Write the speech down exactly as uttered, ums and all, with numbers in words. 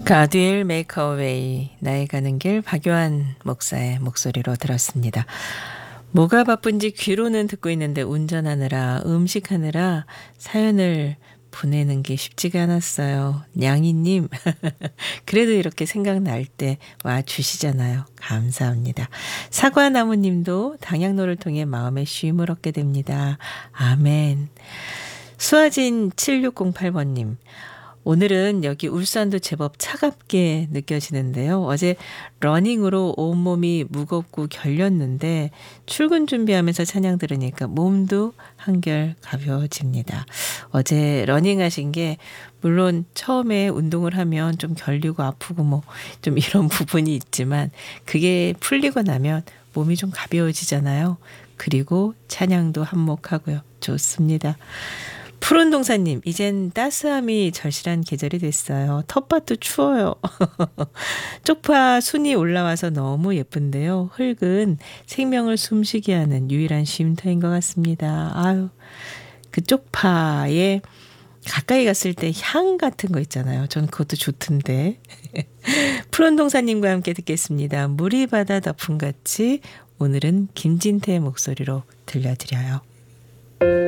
가드윌 메이크어웨이 나의 가는 길 박요한 목사의 목소리로 들었습니다. 뭐가 바쁜지 귀로는 듣고 있는데 운전하느라 음식하느라 사연을 보내는 게 쉽지가 않았어요. 냥이님 그래도 이렇게 생각날 때 와주시잖아요. 감사합니다. 사과나무님도 당양로를 통해 마음의 쉼을 얻게 됩니다. 아멘. 수아진 칠육공팔 번님 오늘은 여기 울산도 제법 차갑게 느껴지는데요. 어제 러닝으로 온몸이 무겁고 결렸는데 출근 준비하면서 찬양 들으니까 몸도 한결 가벼워집니다. 어제 러닝하신 게 물론 처음에 운동을 하면 좀 결리고 아프고 뭐 좀 이런 부분이 있지만 그게 풀리고 나면 몸이 좀 가벼워지잖아요. 그리고 찬양도 한몫하고요. 좋습니다. 푸른 동사님, 이젠 따스함이 절실한 계절이 됐어요. 텃밭도 추워요. 쪽파 순이 올라와서 너무 예쁜데요. 흙은 생명을 숨쉬게 하는 유일한 쉼터인 것 같습니다. 아유, 그 쪽파에 가까이 갔을 때 향 같은 거 있잖아요. 전 그것도 좋던데. 푸른 동사님과 함께 듣겠습니다. 물이 바다 덮음같이 오늘은 김진태의 목소리로 들려드려요.